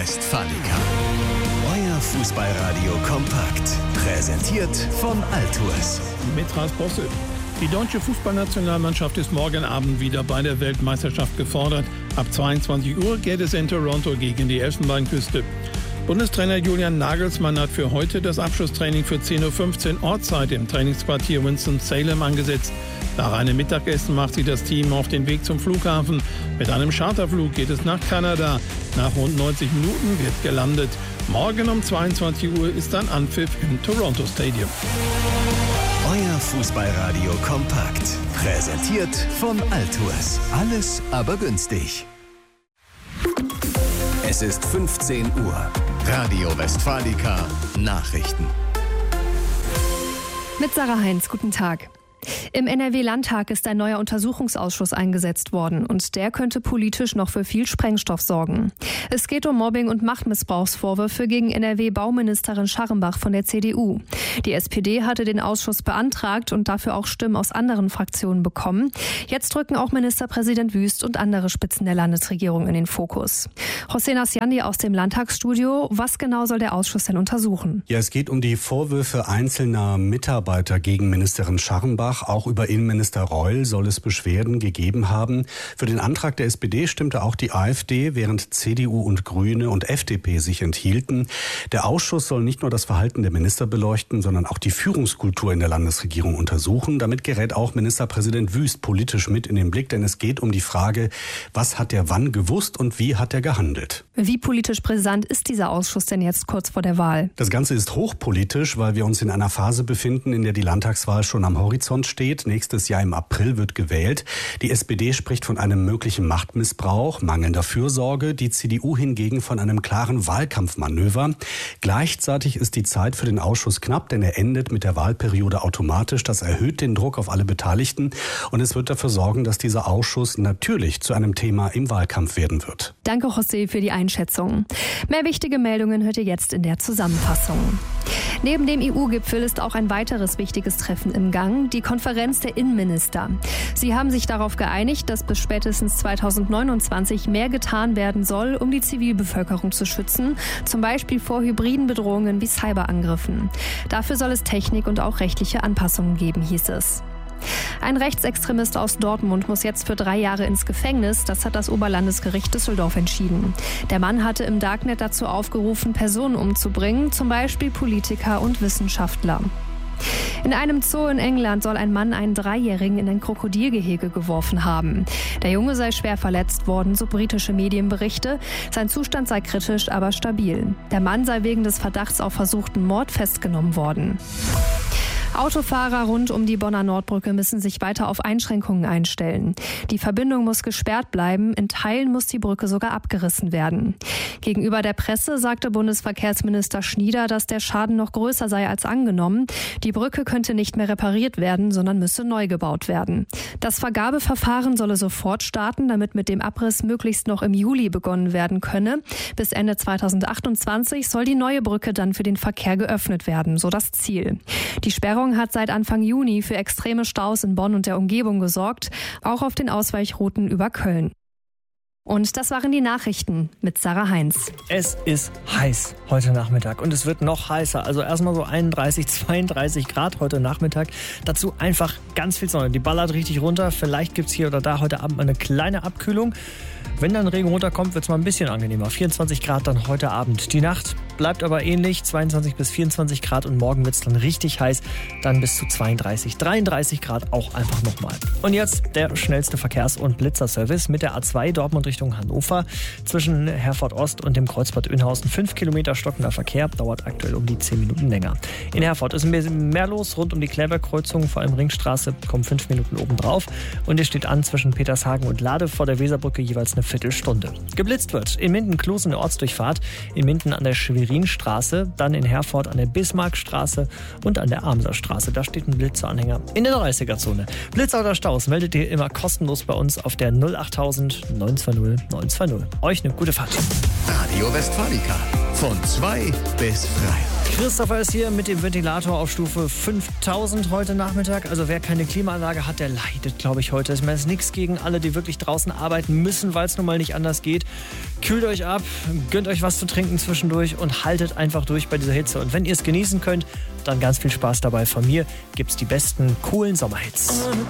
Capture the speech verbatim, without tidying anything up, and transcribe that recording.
Westfalica. Euer Fußballradio kompakt. Präsentiert von Altours. Mit Ralf Bosse. Die deutsche Fußballnationalmannschaft ist morgen Abend wieder bei der Weltmeisterschaft gefordert. Ab zweiundzwanzig Uhr geht es in Toronto gegen die Elfenbeinküste. Bundestrainer Julian Nagelsmann hat für heute das Abschlusstraining für zehn Uhr fünfzehn Ortszeit im Trainingsquartier Winston-Salem angesetzt. Nach einem Mittagessen macht sich das Team auf den Weg zum Flughafen. Mit einem Charterflug geht es nach Kanada. Nach rund neunzig Minuten wird gelandet. Morgen um zweiundzwanzig Uhr ist dann Anpfiff im Toronto Stadium. Euer Fußballradio kompakt. Präsentiert von Altours. Alles aber günstig. Es ist fünfzehn Uhr. Radio Westfalica Nachrichten. Mit Sarah Heinz, guten Tag. Im N R W-Landtag ist ein neuer Untersuchungsausschuss eingesetzt worden und der könnte politisch noch für viel Sprengstoff sorgen. Es geht um Mobbing- und Machtmissbrauchsvorwürfe gegen N R W-Bauministerin Scharrenbach von der C D U. Die S P D hatte den Ausschuss beantragt und dafür auch Stimmen aus anderen Fraktionen bekommen. Jetzt rücken auch Ministerpräsident Wüst und andere Spitzen der Landesregierung in den Fokus. Hossein Asjandi aus dem Landtagsstudio. Was genau soll der Ausschuss denn untersuchen? Ja, es geht um die Vorwürfe einzelner Mitarbeiter gegen Ministerin Scharrenbach. Auch über Innenminister Reul soll es Beschwerden gegeben haben. Für den Antrag der S P D stimmte auch die AfD, während C D U und Grüne und F D P sich enthielten. Der Ausschuss soll nicht nur das Verhalten der Minister beleuchten, sondern auch die Führungskultur in der Landesregierung untersuchen. Damit gerät auch Ministerpräsident Wüst politisch mit in den Blick, denn es geht um die Frage, was hat er wann gewusst und wie hat er gehandelt? Wie politisch brisant ist dieser Ausschuss denn jetzt kurz vor der Wahl? Das Ganze ist hochpolitisch, weil wir uns in einer Phase befinden, in der die Landtagswahl schon am Horizont steht. Nächstes Jahr im April wird gewählt. Die S P D spricht von einem möglichen Machtmissbrauch, mangelnder Fürsorge, die C D U hingegen von einem klaren Wahlkampfmanöver. Gleichzeitig ist die Zeit für den Ausschuss knapp, denn er endet mit der Wahlperiode automatisch. Das erhöht den Druck auf alle Beteiligten und es wird dafür sorgen, dass dieser Ausschuss natürlich zu einem Thema im Wahlkampf werden wird. Danke, José, für die Einschätzung. Mehr wichtige Meldungen hört ihr jetzt in der Zusammenfassung. Neben dem E U-Gipfel ist auch ein weiteres wichtiges Treffen im Gang, die Konferenz der Innenminister. Sie haben sich darauf geeinigt, dass bis spätestens zweitausendneunundzwanzig mehr getan werden soll, um die Zivilbevölkerung zu schützen, zum Beispiel vor hybriden Bedrohungen wie Cyberangriffen. Dafür soll es Technik und auch rechtliche Anpassungen geben, hieß es. Ein Rechtsextremist aus Dortmund muss jetzt für drei Jahre ins Gefängnis. Das hat das Oberlandesgericht Düsseldorf entschieden. Der Mann hatte im Darknet dazu aufgerufen, Personen umzubringen, zum Beispiel Politiker und Wissenschaftler. In einem Zoo in England soll ein Mann einen Dreijährigen in ein Krokodilgehege geworfen haben. Der Junge sei schwer verletzt worden, so britische Medienberichte. Sein Zustand sei kritisch, aber stabil. Der Mann sei wegen des Verdachts auf versuchten Mord festgenommen worden. Autofahrer rund um die Bonner Nordbrücke müssen sich weiter auf Einschränkungen einstellen. Die Verbindung muss gesperrt bleiben, in Teilen muss die Brücke sogar abgerissen werden. Gegenüber der Presse sagte Bundesverkehrsminister Schnieder, dass der Schaden noch größer sei als angenommen. Die Brücke könnte nicht mehr repariert werden, sondern müsse neu gebaut werden. Das Vergabeverfahren solle sofort starten, damit mit dem Abriss möglichst noch im Juli begonnen werden könne. Bis Ende zweitausendachtundzwanzig soll die neue Brücke dann für den Verkehr geöffnet werden, so das Ziel. Die Sperrung hat seit Anfang Juni für extreme Staus in Bonn und der Umgebung gesorgt, auch auf den Ausweichrouten über Köln. Und das waren die Nachrichten mit Sarah Heinz. Es ist heiß heute Nachmittag und es wird noch heißer. Also erstmal so einunddreißig, zweiunddreißig Grad heute Nachmittag. Dazu einfach ganz viel Sonne. Die ballert richtig runter. Vielleicht gibt es hier oder da heute Abend mal eine kleine Abkühlung. Wenn dann Regen runterkommt, wird es mal ein bisschen angenehmer. vierundzwanzig Grad dann heute Abend. Die Nacht bleibt aber ähnlich, zweiundzwanzig bis vierundzwanzig Grad und morgen wird es dann richtig heiß, dann bis zu zweiunddreißig, dreiunddreißig Grad auch einfach nochmal. Und jetzt der schnellste Verkehrs- und Blitzerservice mit der A zwei Dortmund Richtung Hannover. Zwischen Herford Ost und dem Kreuzbad Önhausen fünf Kilometer stockender Verkehr, dauert aktuell um die zehn Minuten länger. In Herford ist ein bisschen mehr los, rund um die Klärbergkreuzung, vor allem Ringstraße, kommen fünf Minuten obendrauf. Und es steht an zwischen Petershagen und Lade vor der Weserbrücke jeweils eine Viertelstunde. Geblitzt wird in Minden-Kloß eine Ortsdurchfahrt, in Minden an der Schwerinstraße, dann in Herford an der Bismarckstraße und an der Amserstraße. Da steht ein Blitzeranhänger in der dreißiger-Zone. Blitzer oder Staus meldet ihr immer kostenlos bei uns auf der null achttausend neun zwei null neun zwei null. Euch eine gute Fahrt. Radio Westfalica von zwei bis drei. Christopher ist hier mit dem Ventilator auf Stufe fünftausend heute Nachmittag. Also wer keine Klimaanlage hat, der leidet, glaube ich, heute. Ich meine, es ist nichts gegen alle, die wirklich draußen arbeiten müssen, weil es nun mal nicht anders geht. Kühlt euch ab, gönnt euch was zu trinken zwischendurch und haltet einfach durch bei dieser Hitze. Und wenn ihr es genießen könnt, dann ganz viel Spaß dabei. Von mir gibt's die besten, coolen Sommerhits.